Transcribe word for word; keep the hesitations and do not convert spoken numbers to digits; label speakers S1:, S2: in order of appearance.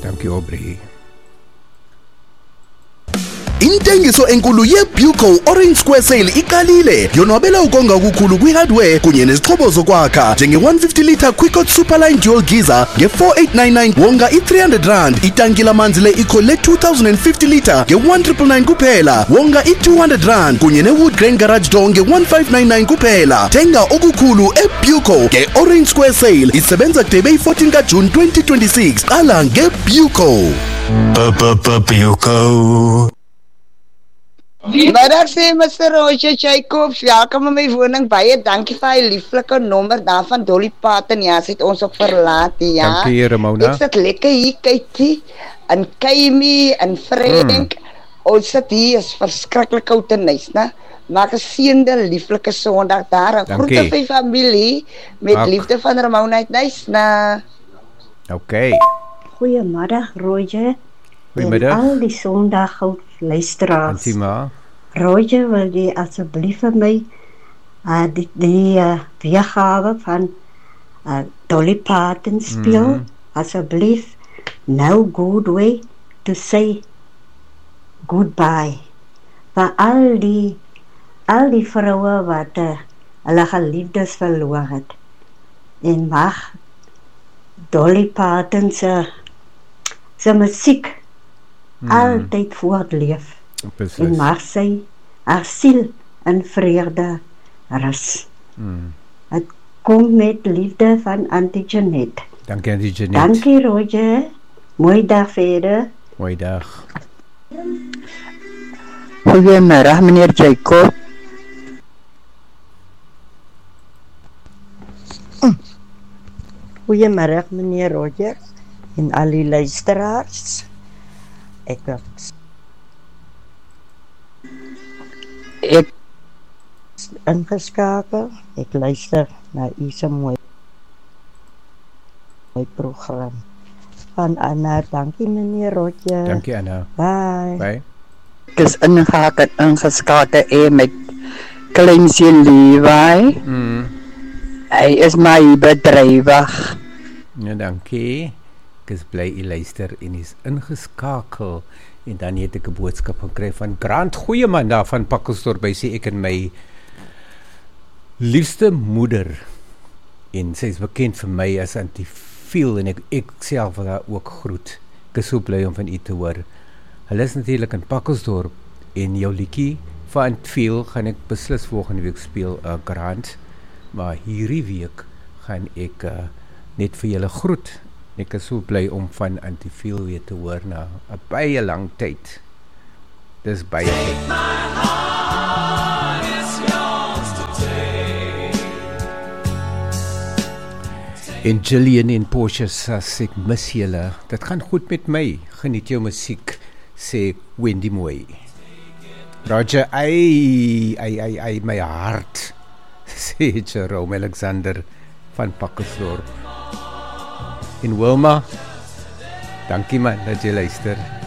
S1: Dankie Aubrey.
S2: Intengiso enkulu ye-Buco Orange Square Sale ikalile. Yonwabela ukonga ukukhulu kwi-hardware kunye nezixhobo zokwakha njenge one fifty litre Quickot Superline Dual Geyser nge four eight nine nine wonga i-three hundred rand. Itanki lamanzi le-Eco le-two thousand fifty litre nge one nine nine nine kuphela wonga i-two hundred rand kunye ne-Wood Grain Garage Door nge one five nine nine kuphela. Tenga okukhulu e-Buco nge-Orange Square Sale isebenza kudebe i-fourteen kaJune twenty twenty-six. Qala nge-Buco.
S3: Buco.
S4: Middag sê Mister Roger Jacobs, welkom in my woning, baie dankie vir die lieflike nommer daar van Dolly Parton, ja, sy het ons ook verlaat, ja.
S1: Dankie Ramona.
S4: Ek sit lekker hier, kykie, en Kaimi, en Frank, mm. ons sit hier, is verskrikkelijk koud en nice, ne? Maak een seende, lieflike sondag daar, en groete vir familie, met Ak. liefde van Ramona uit nice, ne?
S1: Ok.
S5: Goeiemiddag Roger.
S1: Goeiemiddag.
S5: En al die sondag goud luisteraars.
S1: Antima.
S5: Roger, wil jy asseblief vir my uh, die, die uh, weergawe van uh, Dolly Parton speel, mm. asseblief, no good way to say goodbye. Vir al die al die vroue wat uh, hulle geliefdes verloor het. En mag Dolly Parton se se musiek mm. altyd voortleef.
S1: Precies.
S5: En mag sy haar siel in vrede rus.
S1: Mm.
S5: Het kom met liefde van Auntie Jeanette.
S1: Dankie Auntie Jeanette.
S5: Dankie Roger. Mooi dag verder.
S1: Mooi dag.
S6: Goeiemiddag meneer Jacob.
S7: Goeiemiddag meneer Roger en al die luisteraars. Ek ek ingeskakel. Ek luister na u se mooi mooi program van Anna. Dankie meneer Roger.
S1: Dankie Anna.
S7: Bye.
S1: Bye.
S6: Ek is ingehakel ingeskakel en met Kleinsie Levi.
S1: Mm.
S6: Hy is my bedrywig.
S1: Ja, dankie. Ek is bly u luister en is ingeskakel. En dan het ek 'n boodskap gekry van Grant Goeieman daar van Pakkelsdorp by sê ek en my liefste moeder. En sy is bekend vir my as Antifiel en ek, ek self wil haar ook groet. Ek is so bly om van u te hoor. Hulle is natuurlik in Pakkelsdorp en jou liedjie van Antifiel gaan ek beslis volgende week speel, uh, Grant. Maar hierdie week gaan ek uh, net vir julle groet. Ek is so bly om van Antifiel weer te hoor na 'n baie lang tyd. Dis baie tyd. En Gillian en Portia sê ek mis julle. Dit gaan goed met my. Geniet jou musiek, sê Wendy Mooi. Roger, ai, ai, ai, ai, my hart, sê Jerome Alexander van Pakkelsdorp. En Wilma, dankie man dat jy luister.